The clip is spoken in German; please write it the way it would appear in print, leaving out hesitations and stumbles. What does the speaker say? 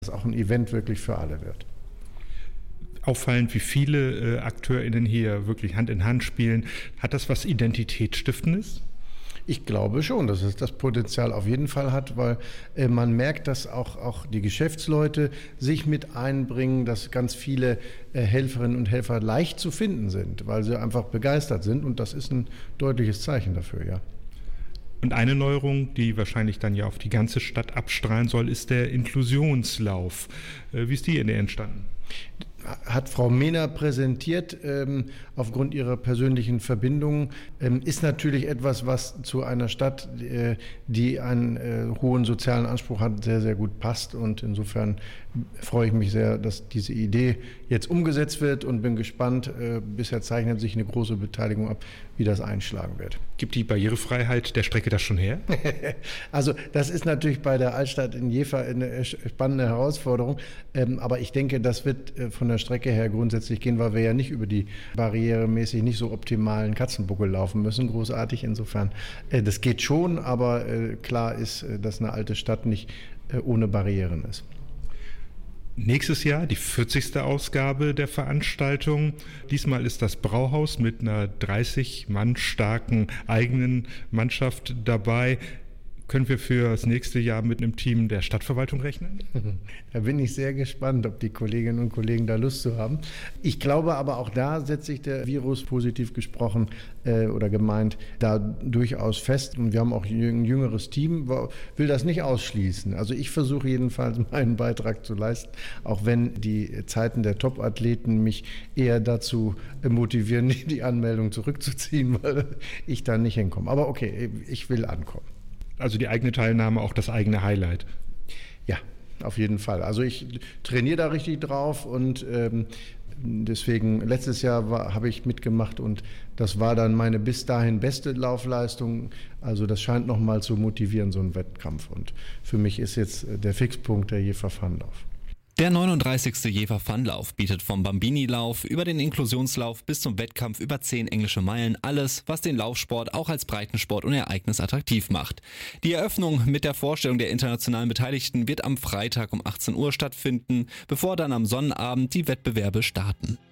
dass es auch ein Event wirklich für alle wird. Auffallend, wie viele AkteurInnen hier wirklich Hand in Hand spielen. Hat das was Identitätsstiftendes? Ich glaube schon, dass es das Potenzial auf jeden Fall hat, weil man merkt, dass auch die Geschäftsleute sich mit einbringen, dass ganz viele Helferinnen und Helfer leicht zu finden sind, weil sie einfach begeistert sind, und das ist ein deutliches Zeichen dafür, ja. Und eine Neuerung, die wahrscheinlich dann ja auf die ganze Stadt abstrahlen soll, ist der Inklusionslauf. Wie ist die denn entstanden? Hat Frau Mehner präsentiert, aufgrund ihrer persönlichen Verbindungen, ist natürlich etwas, was zu einer Stadt, die einen hohen sozialen Anspruch hat, sehr, sehr gut passt. Und insofern freue ich mich sehr, dass diese Idee jetzt umgesetzt wird, und bin gespannt. Bisher zeichnet sich eine große Beteiligung ab, wie das einschlagen wird. Gibt die Barrierefreiheit der Strecke das schon her? Also das ist natürlich bei der Altstadt in Jever eine spannende Herausforderung. Aber ich denke, das wird von der Strecke her grundsätzlich gehen, weil wir ja nicht über die barrieremäßig nicht so optimalen Katzenbuckel laufen müssen, großartig. Insofern, das geht schon, aber klar ist, dass eine alte Stadt nicht ohne Barrieren ist. Nächstes Jahr die 40. Ausgabe der Veranstaltung. Diesmal ist das Brauhaus mit einer 30 Mann starken eigenen Mannschaft dabei. Können wir für das nächste Jahr mit einem Team der Stadtverwaltung rechnen? Da bin ich sehr gespannt, ob die Kolleginnen und Kollegen da Lust zu haben. Ich glaube aber, auch da setzt sich der Virus, positiv gesprochen oder gemeint, da durchaus fest. Und wir haben auch ein jüngeres Team, will das nicht ausschließen. Also ich versuche jedenfalls meinen Beitrag zu leisten, auch wenn die Zeiten der Top-Athleten mich eher dazu motivieren, die Anmeldung zurückzuziehen, weil ich da nicht hinkomme. Aber okay, ich will ankommen. Also die eigene Teilnahme, auch das eigene Highlight. Ja, auf jeden Fall. Also ich trainiere da richtig drauf, und deswegen, letztes Jahr habe ich mitgemacht, und das war dann meine bis dahin beste Laufleistung. Also das scheint nochmal zu motivieren, so ein Wettkampf. Und für mich ist jetzt der Fixpunkt der Jever Funlauf. Der 39. Jever Funlauf bietet vom Bambini-Lauf über den Inklusionslauf bis zum Wettkampf über 10 englische Meilen alles, was den Laufsport auch als Breitensport und Ereignis attraktiv macht. Die Eröffnung mit der Vorstellung der internationalen Beteiligten wird am Freitag um 18 Uhr stattfinden, bevor dann am Sonnabend die Wettbewerbe starten.